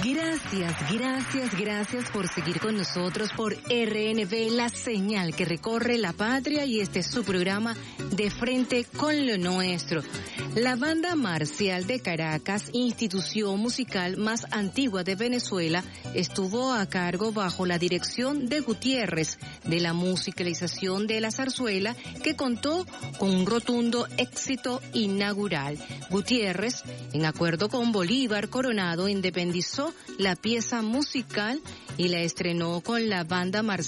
Gracias por seguir con nosotros por RNB, la señal que recorre la patria, y este es su programa De Frente con lo Nuestro. La Banda Marcial de Caracas, institución musical más antigua de Venezuela, estuvo a cargo bajo la dirección de Gutiérrez de la musicalización de la zarzuela, que contó con un rotundo éxito inaugural. Gutiérrez, en acuerdo con Bolívar Coronado, independizó la pieza musical y la estrenó con la Banda Marcial